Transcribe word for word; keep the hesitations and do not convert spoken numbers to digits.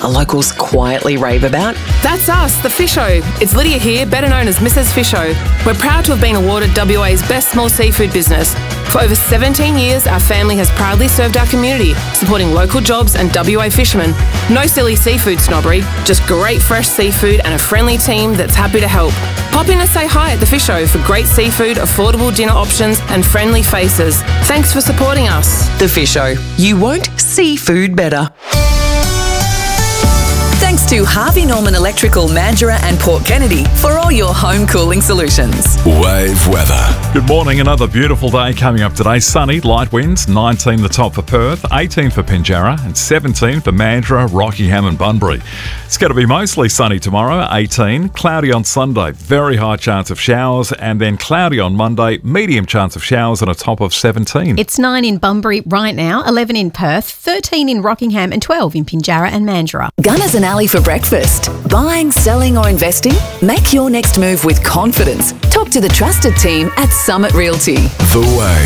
locals quietly rave about? That's us, the Fisho. It's Lydia here, better known as Missus Fisho. We're proud to have been awarded W A's Best Small Seafood Business. For over seventeen years, our family has proudly served our community, supporting local jobs and W A fishermen. No silly seafood snobbery, just great fresh seafood and a friendly team that's happy to help. Pop in and say hi at the Fisho for great seafood, affordable dinner options and friendly faces. Thanks for supporting us. The Fisho. You won't see food better. Thanks to Harvey Norman Electrical, Mandurah and Port Kennedy for all your home cooling solutions. Wave weather. Good morning. Another beautiful day coming up today. Sunny, light winds, nineteen the top for Perth, eighteen for Pinjarra and seventeen for Mandurah, Rockingham and Bunbury. It's going to be mostly sunny tomorrow, eighteen. Cloudy on Sunday, very high chance of showers, and then cloudy on Monday, medium chance of showers and a top of seventeen. It's nine in Bunbury right now, eleven in Perth, thirteen in Rockingham and twelve in Pinjarra and Mandurah. Gunners and Alley for breakfast. Buying, selling or investing? Make your next move with confidence. Talk to the trusted team at Summit Realty. The Wave.